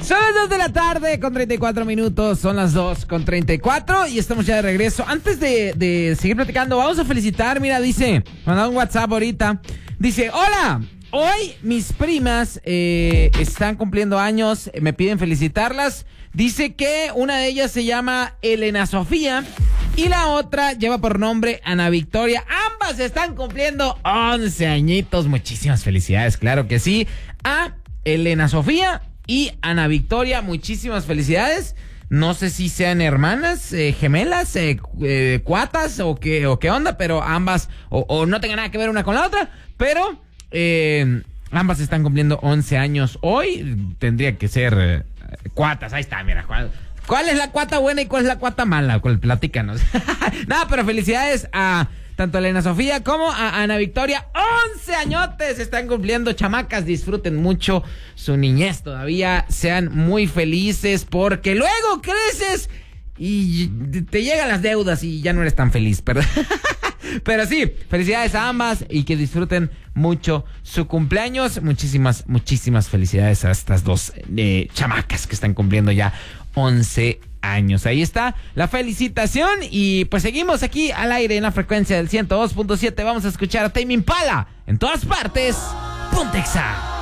Son las 2 de la tarde con 34 minutos, son las 2 con 34 y estamos ya de regreso. Antes de seguir platicando, vamos a felicitar, mira, dice, mandado un WhatsApp ahorita, dice, hola, hoy mis primas están cumpliendo años, me piden felicitarlas. Dice que una de ellas se llama Elena Sofía y la otra lleva por nombre Ana Victoria. Ambas están cumpliendo 11 añitos. Muchísimas felicidades, claro que sí. A Elena Sofía y Ana Victoria, muchísimas felicidades. No sé si sean hermanas, gemelas, cuatas o qué onda, pero ambas, o no tengan nada que ver una con la otra, pero ambas están cumpliendo 11 años hoy. Tendría que ser cuatas, ahí está, mira. ¿Cuál es la cuata buena y cuál es la cuata mala? Platícanos. Nada, pero felicidades a tanto a Elena Sofía como a Ana Victoria. 11 añotes están cumpliendo, chamacas. Disfruten mucho su niñez todavía. Sean muy felices porque luego creces y te llegan las deudas y ya no eres tan feliz, ¿verdad? Pero sí, felicidades a ambas y que disfruten mucho su cumpleaños. Muchísimas felicidades a estas dos chamacas que están cumpliendo ya 11 años. Ahí está la felicitación y pues seguimos aquí al aire en la frecuencia del 102.7. Vamos a escuchar a Tame Impala en todas partes. Ponte Exa.